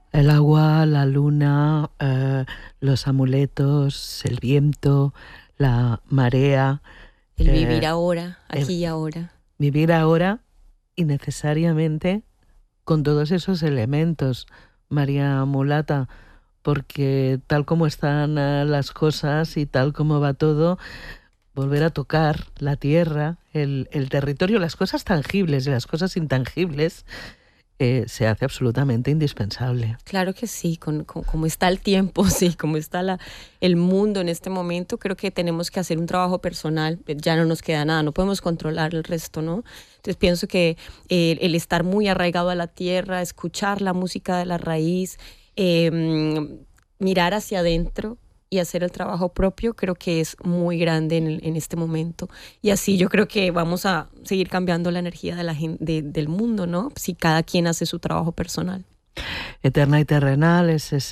El agua, la luna, los amuletos, el viento, la marea, El vivir eh, ahora, el aquí y ahora. vivir ahora y necesariamente con todos esos elementos, María Mulata, porque tal como están las cosas y tal como va todo, volver a tocar la tierra, el territorio, las cosas tangibles y las cosas intangibles, se hace absolutamente indispensable. Claro que sí, como está el tiempo, sí, como está el mundo en este momento, creo que tenemos que hacer un trabajo personal, ya no nos queda nada, no podemos controlar el resto, ¿no? Entonces pienso que el estar muy arraigado a la tierra, escuchar la música de la raíz, mirar hacia adentro y hacer el trabajo propio, creo que es muy grande en este momento. Y así yo creo que vamos a seguir cambiando la energía de del mundo, ¿no? Si cada quien hace su trabajo personal. Eterna y terrenal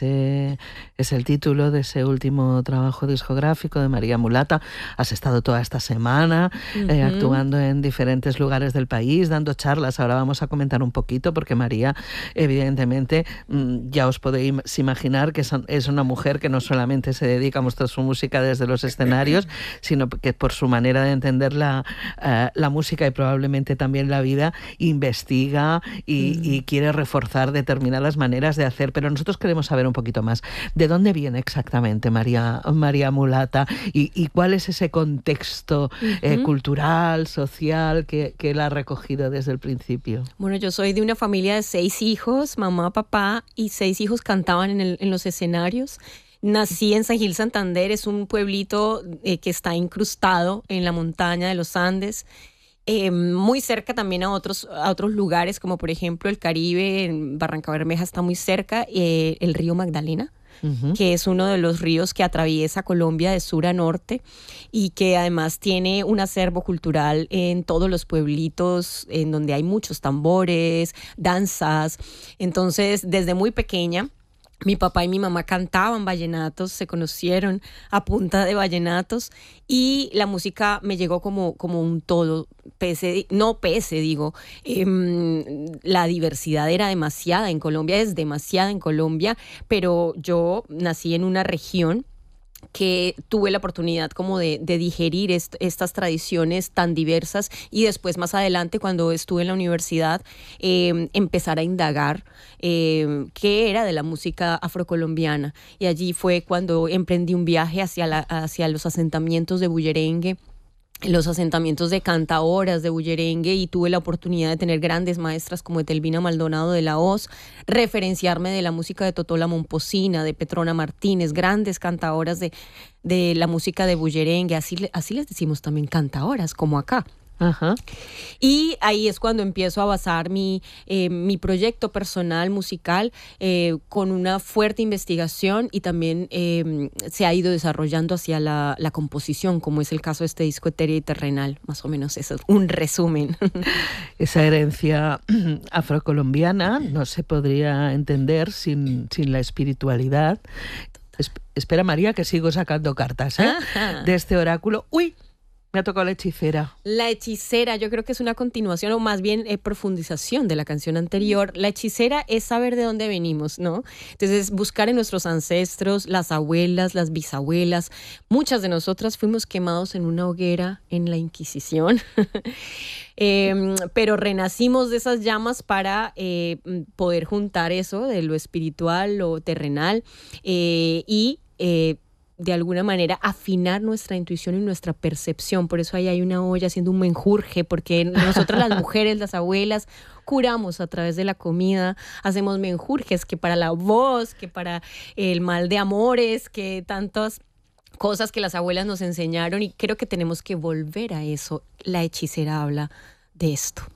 es el título de ese último trabajo discográfico de María Mulata. Has estado toda esta semana actuando en diferentes lugares del país, dando charlas. Ahora vamos a comentar un poquito porque María, evidentemente, ya os podéis imaginar que es una mujer que no solamente se dedica a mostrar su música desde los escenarios, sino que por su manera de entender la música y probablemente también la vida, investiga y quiere reforzar determinadas maneras de hacer, pero nosotros queremos saber un poquito más de dónde viene exactamente María Mulata y cuál es ese contexto cultural, social que él ha recogido desde el principio. Bueno, yo soy de una familia de 6 hijos, mamá, papá, y 6 hijos cantaban en los escenarios. Nací en San Gil Santander, es un pueblito que está incrustado en la montaña de los Andes. Muy cerca también a otros lugares, como por ejemplo el Caribe, en Barranca Bermeja está muy cerca, el río Magdalena, que es uno de los ríos que atraviesa Colombia de sur a norte y que además tiene un acervo cultural en todos los pueblitos, en donde hay muchos tambores, danzas. Entonces, desde muy pequeña, mi papá y mi mamá cantaban vallenatos, se conocieron a punta de vallenatos y la música me llegó como un todo, la diversidad era demasiada en Colombia, es demasiada en Colombia, pero yo nací en una región que tuve la oportunidad como de digerir estas tradiciones tan diversas y después más adelante cuando estuve en la universidad empezar a indagar qué era de la música afrocolombiana y allí fue cuando emprendí un viaje hacia los asentamientos de Bullerengue, los asentamientos de cantaoras de Bullerengue y tuve la oportunidad de tener grandes maestras como Etelvina Maldonado de la Hoz, referenciarme de la música de Totola Momposina, de Petrona Martínez, grandes cantaoras de la música de Bullerengue, así les decimos también cantaoras, como acá. Ajá. Y ahí es cuando empiezo a basar mi proyecto personal musical con una fuerte investigación y también se ha ido desarrollando hacia la composición, como es el caso de este disco Etérea y Terrenal. Más o menos eso es un resumen. Esa herencia afrocolombiana no se podría entender sin la espiritualidad. Espera, María, que sigo sacando cartas de este oráculo. ¡Uy! Me ha tocado la hechicera. La hechicera, yo creo que es una continuación o más bien profundización de la canción anterior. La hechicera es saber de dónde venimos, ¿no? Entonces, buscar en nuestros ancestros, las abuelas, las bisabuelas. Muchas de nosotras fuimos quemados en una hoguera en la Inquisición, pero renacimos de esas llamas para poder juntar eso de lo espiritual, lo terrenal y de alguna manera afinar nuestra intuición y nuestra percepción. Por eso ahí hay una olla haciendo un menjurje, porque nosotras las mujeres, las abuelas, curamos a través de la comida, hacemos menjurjes que para la voz, que para el mal de amores, que tantas cosas que las abuelas nos enseñaron y creo que tenemos que volver a eso. La hechicera habla de esto.